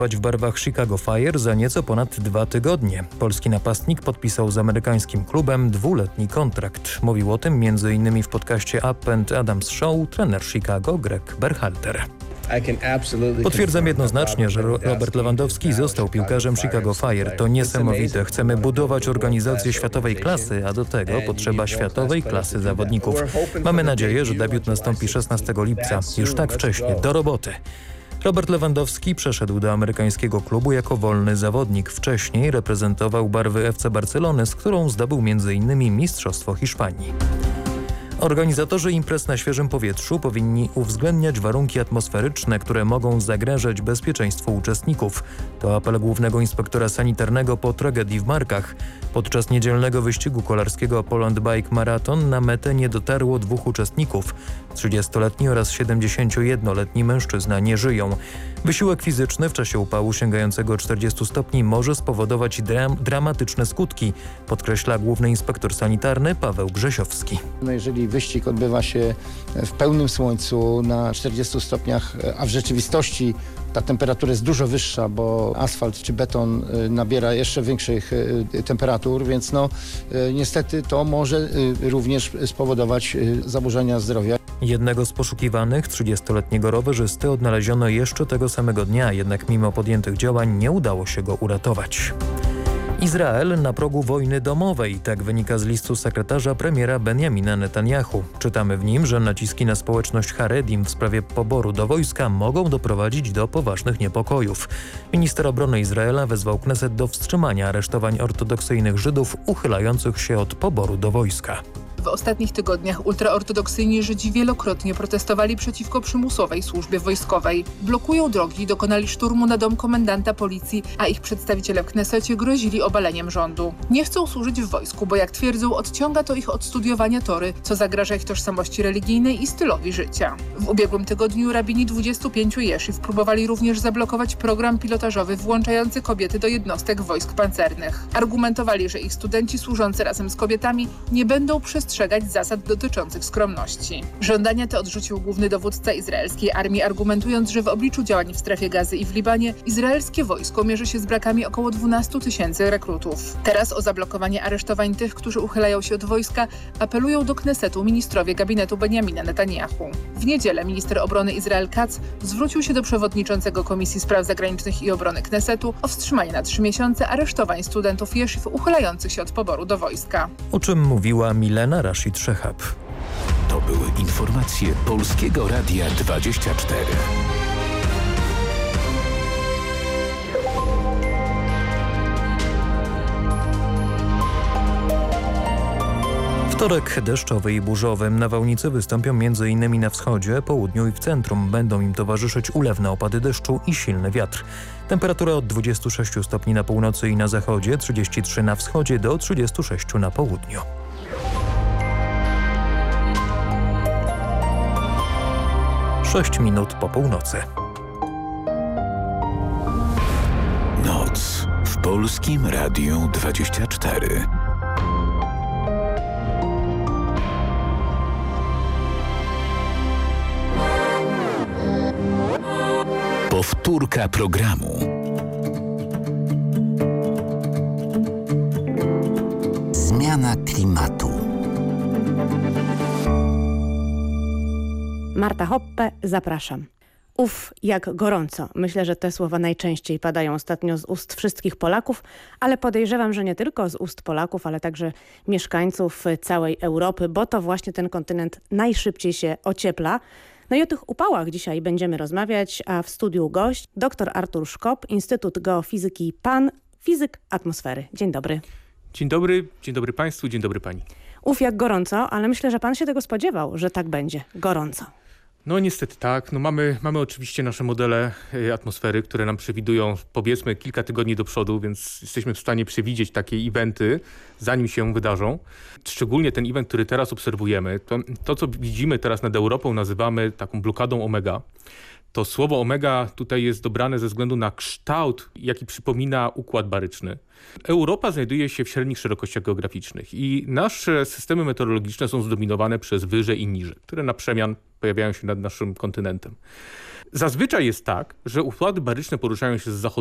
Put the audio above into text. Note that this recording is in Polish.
w barwach Chicago Fire za nieco ponad 2 tygodnie. Polski napastnik podpisał z amerykańskim klubem 2-letni kontrakt. Mówił o tym m.in. w podcaście Up and Adams Show trener Chicago Greg Berhalter. Potwierdzam jednoznacznie, że Robert Lewandowski został piłkarzem Chicago Fire. To niesamowite. Chcemy budować organizację światowej klasy, a do tego potrzeba światowej klasy zawodników. Mamy nadzieję, że debiut nastąpi 16 lipca. Już tak wcześnie. Do roboty. Robert Lewandowski przeszedł do amerykańskiego klubu jako wolny zawodnik. Wcześniej reprezentował barwy FC Barcelony, z którą zdobył m.in. Mistrzostwo Hiszpanii. Organizatorzy imprez na świeżym powietrzu powinni uwzględniać warunki atmosferyczne, które mogą zagrażać bezpieczeństwu uczestników. To apel głównego inspektora sanitarnego po tragedii w Markach. Podczas niedzielnego wyścigu kolarskiego Poland Bike Marathon na metę nie dotarło 2 uczestników. 30-letni oraz 71-letni mężczyzna nie żyją. Wysiłek fizyczny w czasie upału sięgającego 40 stopni może spowodować dramatyczne skutki, podkreśla główny inspektor sanitarny Paweł Grzesiowski. Jeżeli wyścig odbywa się w pełnym słońcu na 40 stopniach, a w rzeczywistości ta temperatura jest dużo wyższa, bo asfalt czy beton nabiera jeszcze większych temperatur, więc niestety to może również spowodować zaburzenia zdrowia. Jednego z poszukiwanych, 30-letniego rowerzysty, odnaleziono jeszcze tego samego dnia, jednak mimo podjętych działań nie udało się go uratować. Izrael na progu wojny domowej, tak wynika z listu sekretarza premiera Benjamina Netanjahu. Czytamy w nim, że naciski na społeczność Haredim w sprawie poboru do wojska mogą doprowadzić do poważnych niepokojów. Minister obrony Izraela wezwał Kneset do wstrzymania aresztowań ortodoksyjnych Żydów uchylających się od poboru do wojska. W ostatnich tygodniach ultraortodoksyjni Żydzi wielokrotnie protestowali przeciwko przymusowej służbie wojskowej. Blokują drogi, dokonali szturmu na dom komendanta policji, a ich przedstawiciele w Knesecie grozili obaleniem rządu. Nie chcą służyć w wojsku, bo jak twierdzą, odciąga to ich od studiowania Tory, co zagraża ich tożsamości religijnej i stylowi życia. W ubiegłym tygodniu rabini 25 jeszyw próbowali również zablokować program pilotażowy włączający kobiety do jednostek wojsk pancernych. Argumentowali, że ich studenci służący razem z kobietami nie będą przestrzegać zasad dotyczących skromności. Żądania te odrzucił główny dowódca izraelskiej armii, argumentując, że w obliczu działań w strefie Gazy i w Libanie izraelskie wojsko mierzy się z brakami około 12 000 rekrutów. Teraz o zablokowanie aresztowań tych, którzy uchylają się od wojska, apelują do Knesetu ministrowie gabinetu Benjamina Netanjahu. W niedzielę minister obrony Israel Katz zwrócił się do przewodniczącego Komisji Spraw Zagranicznych i Obrony Knesetu o wstrzymanie na 3 miesiące aresztowań studentów jeszyw uchylających się od poboru do wojska. O czym mówiła Milena Rashid Szechab. To były informacje Polskiego Radia 24. Wtorek deszczowy i burzowy. Nawałnice wystąpią m.in. na wschodzie, południu i w centrum. Będą im towarzyszyć ulewne opady deszczu i silny wiatr. Temperatura od 26 stopni na północy i na zachodzie, 33 na wschodzie do 36 na południu. Sześć minut po północy. Noc w Polskim Radiu 24. Powtórka programu. Zmiana klimatu. Marta Hoppe, zapraszam. Jak gorąco. Myślę, że te słowa najczęściej padają ostatnio z ust wszystkich Polaków, ale podejrzewam, że nie tylko z ust Polaków, ale także mieszkańców całej Europy, bo to właśnie ten kontynent najszybciej się ociepla. No i o tych upałach dzisiaj będziemy rozmawiać, a w studiu gość dr Artur Szkop, Instytut Geofizyki PAN, fizyk atmosfery. Dzień dobry. Dzień dobry Państwu, dzień dobry Pani. Jak gorąco, ale myślę, że Pan się tego spodziewał, że tak będzie gorąco. No niestety tak. Mamy oczywiście nasze modele atmosfery, które nam przewidują powiedzmy kilka tygodni do przodu, więc jesteśmy w stanie przewidzieć takie eventy, zanim się wydarzą. Szczególnie ten event, który teraz obserwujemy, to co widzimy teraz nad Europą, nazywamy taką blokadą omega. To słowo omega tutaj jest dobrane ze względu na kształt, jaki przypomina układ baryczny. Europa znajduje się w średnich szerokościach geograficznych i nasze systemy meteorologiczne są zdominowane przez wyże i niże, które na przemian pojawiają się nad naszym kontynentem. Zazwyczaj jest tak, że układy baryczne poruszają się z zachodu